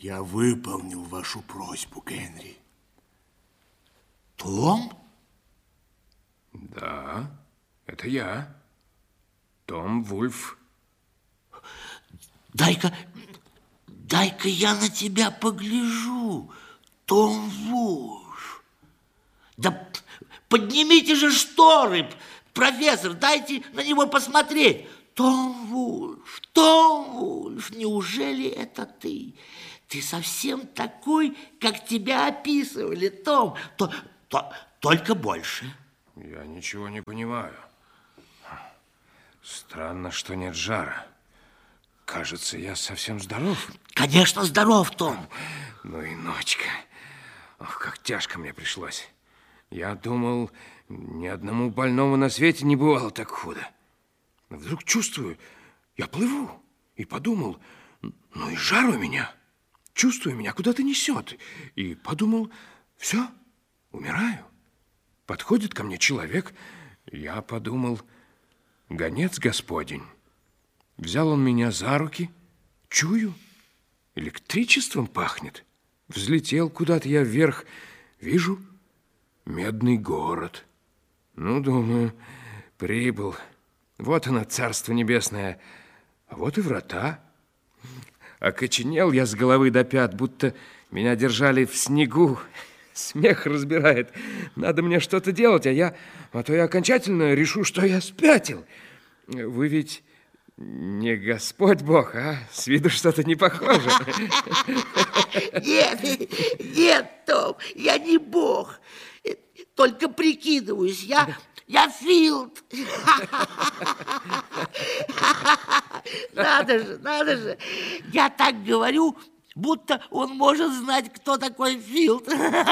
Я выполнил вашу просьбу, Генри. Том? Да, это я. Том Вульф. Дай-ка я на тебя погляжу, Том Вульф. Да поднимите же шторы, профессор, дайте на него посмотреть. Том Вульф, неужели это ты? Ты совсем такой, как тебя описывали, Том, только больше. Я ничего не понимаю. Странно, что нет жара. Кажется, я совсем здоров. Конечно, здоров, Том. Ну и ночка. Ох, как тяжко мне пришлось. Я думал, ни одному больному на свете не бывало так худо. Но вдруг чувствую, я плыву. И подумал, ну и жар у меня. Чувствую, меня куда-то несет. И подумал, все, умираю. Подходит ко мне человек. Я подумал, гонец Господень. Взял он меня за руки. Чую, электричеством пахнет. Взлетел куда-то я вверх. Вижу, медный город. Ну, думаю, прибыл. Вот оно, Царство Небесное. А вот и врата. Окоченел я с головы до пят, будто меня держали в снегу. Смех разбирает. Надо мне что-то делать, а то я окончательно решу, что я спятил. Вы ведь не Господь Бог, а? С виду что-то не похоже. Нет, Том, я не Бог. Только прикидываюсь, я Филд. Надо же. Я так говорю, будто он может знать, кто такой Филд.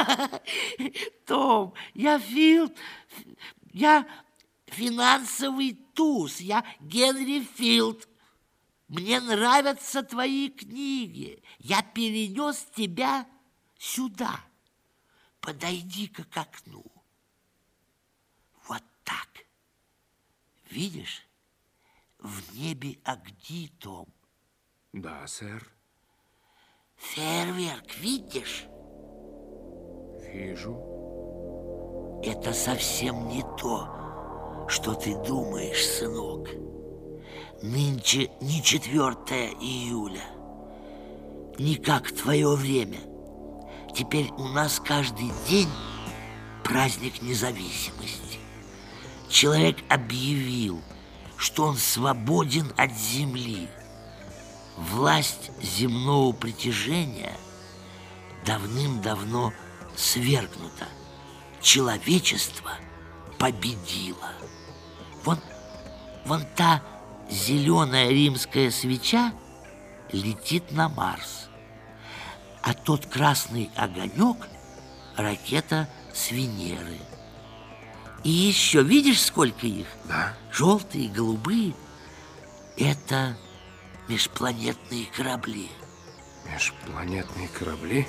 Том, я Филд. Я финансовый туз. Я Генри Филд. Мне нравятся твои книги. Я перенес тебя сюда. Подойди-ка к окну. Вот так. Видишь? В небе огни, Том. Да, сэр. Фейерверк, видишь? Вижу. Это совсем не то, что ты думаешь, сынок. Нынче не 4 июля, не как в твое время. Теперь у нас каждый день праздник независимости. Человек объявил, что он свободен от земли. Власть земного притяжения давным-давно свергнута. Человечество победило. Вон та зеленая римская свеча летит на Марс. А тот красный огонек – ракета с Венеры. И еще, видишь, сколько их? Да. Желтые, голубые – это межпланетные корабли. Межпланетные корабли?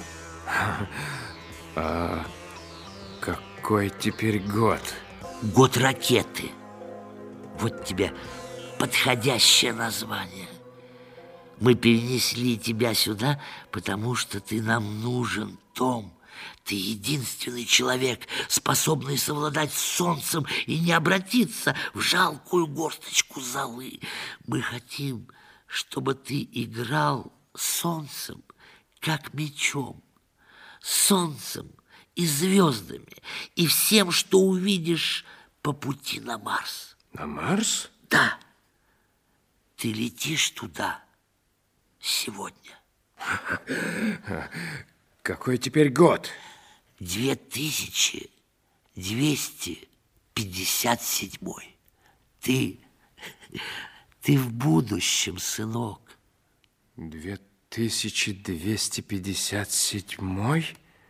А какой теперь год? Год ракеты. Вот тебе подходящее название. Мы перенесли тебя сюда, потому что ты нам нужен, Том. Ты единственный человек, способный совладать с солнцем и не обратиться в жалкую горсточку золы. Мы хотим, чтобы ты играл солнцем, как мечом, солнцем и звездами, и всем, что увидишь по пути на Марс. На Марс? Да. Ты летишь туда сегодня. Какой теперь год? 2257. Ты в будущем, сынок. 2257?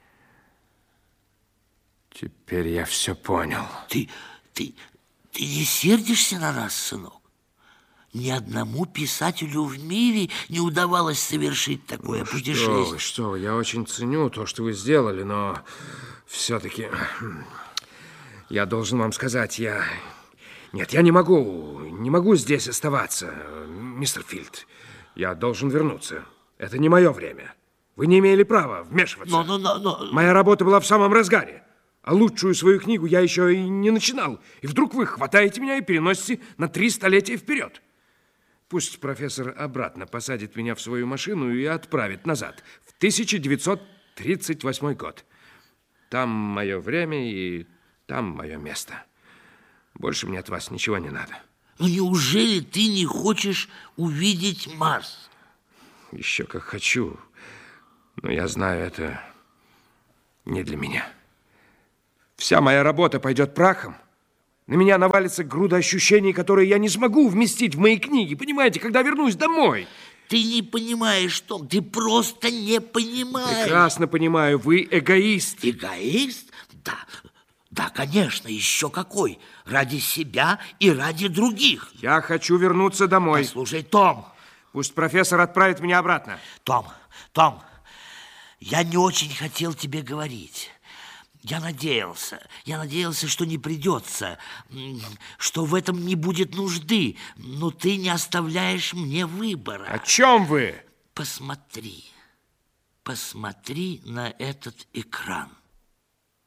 Теперь я все понял. Ты не сердишься на нас, сынок? Ни одному писателю в мире не удавалось совершить такое путешествие. Что вы, я очень ценю то, что вы сделали, но все-таки я должен вам сказать, Нет, я не могу здесь оставаться, мистер Филд. Я должен вернуться. Это не мое время. Вы не имели права вмешиваться. Но... Моя работа была в самом разгаре. А лучшую свою книгу я еще и не начинал. И вдруг вы хватаете меня и переносите на 3 столетия вперед. Пусть профессор обратно посадит меня в свою машину и отправит назад, в 1938 год. Там мое время и там мое место. Больше мне от вас ничего не надо. Ну, неужели ты не хочешь увидеть Марс? Еще как хочу. Но я знаю, это не для меня. Вся моя работа пойдет прахом. На меня навалится груда ощущений, которые я не смогу вместить в мои книги. Понимаете, когда вернусь домой. Ты не понимаешь, Том, ты просто не понимаешь. Прекрасно понимаю, вы эгоист. Эгоист? Да, конечно, еще какой. Ради себя и ради других. Я хочу вернуться домой. Послушай, Том. Пусть профессор отправит меня обратно. Том, я не очень хотел тебе говорить. Я надеялся, что не придется, что в этом не будет нужды, но ты не оставляешь мне выбора. О чем вы? Посмотри на этот экран.